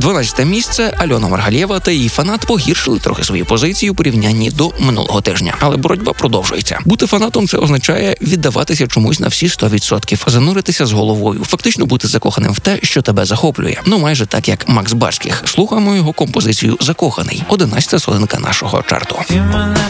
12 місце Альона Маргалєва та її фанат погіршили трохи свої позиції у порівнянні до минулого тижня. Але боротьба продовжується. Бути фанатом – це означає віддаватися чомусь на всі 100%, зануритися з головою, фактично бути закоханим в те, що тебе захоплює. Ну, майже так, як Макс Барських. Слухаємо його композицію «Закоханий». 11-та сходинка нашого чарту. Ти мене